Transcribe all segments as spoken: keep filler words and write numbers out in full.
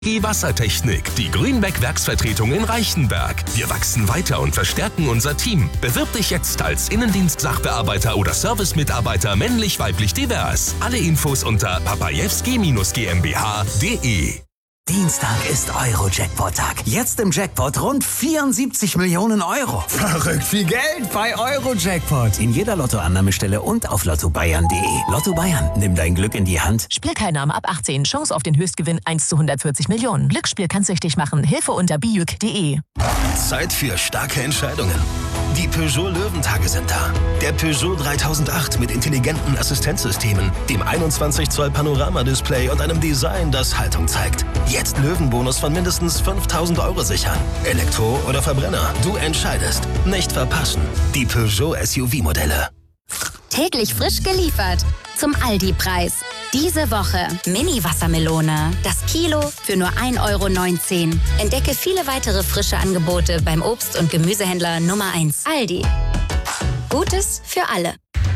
Die Wassertechnik, die Grünbeck Werksvertretung in Reichenberg. Wir wachsen weiter und verstärken unser Team. Bewirb dich jetzt als Innendienst-Sachbearbeiter oder Servicemitarbeiter männlich-weiblich divers. Alle Infos unter papajewski GmbH punkt de. Dienstag ist Euro-Jackpot-Tag. Jetzt im Jackpot rund vierundsiebzig Millionen Euro. Verrückt viel Geld bei Euro-Jackpot. In jeder Lottoannahmestelle und auf lotto bayern punkt de. Lotto Bayern, nimm dein Glück in die Hand. Spielteilnahme ab achtzehn. Chance auf den Höchstgewinn eins zu hundertvierzig Millionen. Glücksspiel kann süchtig machen. Hilfe unter bijuk punkt de. Zeit für starke Entscheidungen. Die Peugeot Löwentage sind da. Der Peugeot dreitausendacht mit intelligenten Assistenzsystemen, dem einundzwanzig Zoll Panoramadisplay und einem Design, das Haltung zeigt. Jetzt Löwenbonus von mindestens fünftausend Euro sichern. Elektro oder Verbrenner, du entscheidest. Nicht verpassen. Die Peugeot S U V-Modelle. Täglich frisch geliefert. Zum Aldi-Preis. Diese Woche Mini-Wassermelone. Das Kilo für nur ein Euro neunzehn. Entdecke viele weitere frische Angebote beim Obst- und Gemüsehändler Nummer eins. Aldi. Gutes für alle.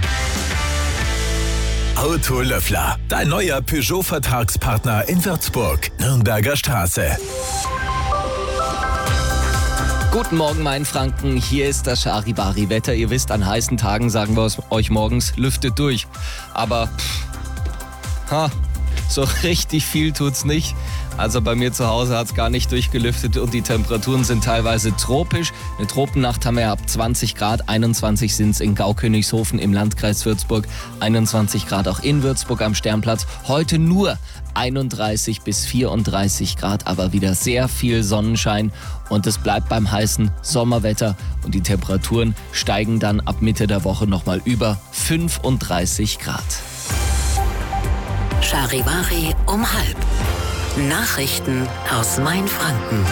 Autolöffler, dein neuer Peugeot-Vertragspartner in Würzburg, Nürnberger Straße. Guten Morgen, mein Franken. Hier ist das Charivari-Wetter. Ihr wisst, an heißen Tagen sagen wir es euch morgens, lüftet durch. Aber pff, ha, so richtig viel tut's nicht. Also bei mir zu Hause hat's gar nicht durchgelüftet und die Temperaturen sind teilweise tropisch. Eine Tropennacht haben wir ab zwanzig Grad, einundzwanzig sind's in Gaukönigshofen im Landkreis Würzburg, einundzwanzig Grad auch in Würzburg am Sternplatz. Heute nur einunddreißig bis vierunddreißig Grad, aber wieder sehr viel Sonnenschein und es bleibt beim heißen Sommerwetter und die Temperaturen steigen dann ab Mitte der Woche nochmal über fünfunddreißig Grad. Charivari um halb. Nachrichten aus Mainfranken.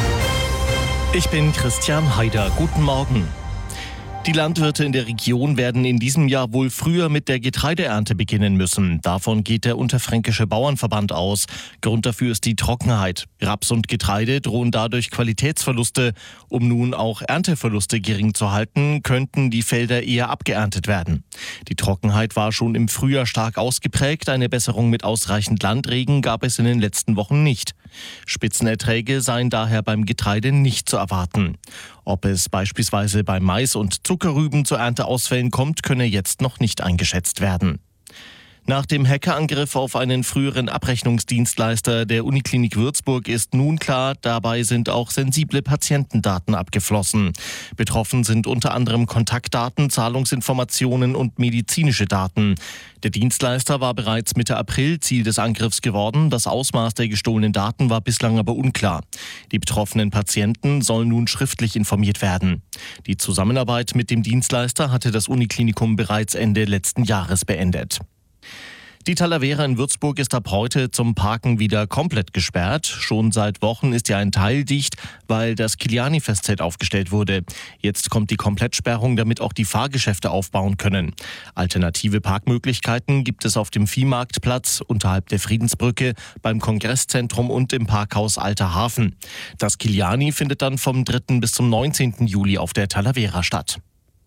Ich bin Christian Haider. Guten Morgen. Die Landwirte in der Region werden in diesem Jahr wohl früher mit der Getreideernte beginnen müssen. Davon geht der Unterfränkische Bauernverband aus. Grund dafür ist die Trockenheit. Raps und Getreide drohen dadurch Qualitätsverluste. Um nun auch Ernteverluste gering zu halten, könnten die Felder eher abgeerntet werden. Die Trockenheit war schon im Frühjahr stark ausgeprägt. Eine Besserung mit ausreichend Landregen gab es in den letzten Wochen nicht. Spitzenerträge seien daher beim Getreide nicht zu erwarten. Ob es beispielsweise bei Mais und Zuckerrüben zu Ernteausfällen kommt, könne jetzt noch nicht eingeschätzt werden. Nach dem Hackerangriff auf einen früheren Abrechnungsdienstleister der Uniklinik Würzburg ist nun klar, dabei sind auch sensible Patientendaten abgeflossen. Betroffen sind unter anderem Kontaktdaten, Zahlungsinformationen und medizinische Daten. Der Dienstleister war bereits Mitte April Ziel des Angriffs geworden. Das Ausmaß der gestohlenen Daten war bislang aber unklar. Die betroffenen Patienten sollen nun schriftlich informiert werden. Die Zusammenarbeit mit dem Dienstleister hatte das Uniklinikum bereits Ende letzten Jahres beendet. Die Talavera in Würzburg ist ab heute zum Parken wieder komplett gesperrt. Schon seit Wochen ist ja ein Teil dicht, weil das Kiliani-Festzelt aufgestellt wurde. Jetzt kommt die Komplettsperrung, damit auch die Fahrgeschäfte aufbauen können. Alternative Parkmöglichkeiten gibt es auf dem Viehmarktplatz, unterhalb der Friedensbrücke, beim Kongresszentrum und im Parkhaus Alter Hafen. Das Kiliani findet dann vom dritten bis zum neunzehnten Juli auf der Talavera statt.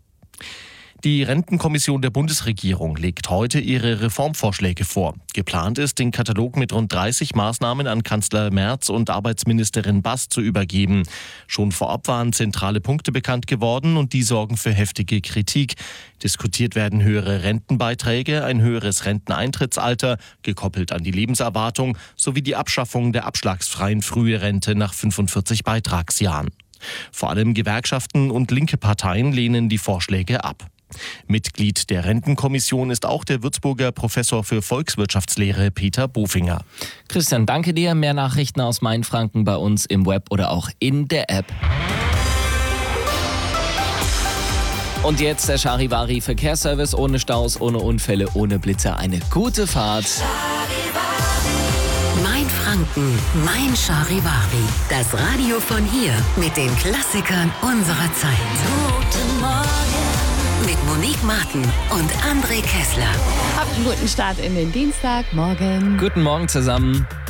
Die Rentenkommission der Bundesregierung legt heute ihre Reformvorschläge vor. Geplant ist, den Katalog mit rund dreißig Maßnahmen an Kanzler Merz und Arbeitsministerin Bass zu übergeben. Schon vorab waren zentrale Punkte bekannt geworden und die sorgen für heftige Kritik. Diskutiert werden höhere Rentenbeiträge, ein höheres Renteneintrittsalter, gekoppelt an die Lebenserwartung, sowie die Abschaffung der abschlagsfreien Frührente nach fünfundvierzig Beitragsjahren. Vor allem Gewerkschaften und linke Parteien lehnen die Vorschläge ab. Mitglied der Rentenkommission ist auch der Würzburger Professor für Volkswirtschaftslehre Peter Bofinger. Christian, danke dir. Mehr Nachrichten aus Mainfranken bei uns im Web oder auch in der App. Und jetzt der Charivari Verkehrsservice. Ohne Staus, ohne Unfälle, ohne Blitzer. Eine gute Fahrt. Mainfranken, mein Charivari. Das Radio von hier mit den Klassikern unserer Zeit. Guten Morgen. Mit Monique Martin und André Kessler. Habt einen guten Start in den Dienstag. Morgen. Guten Morgen zusammen.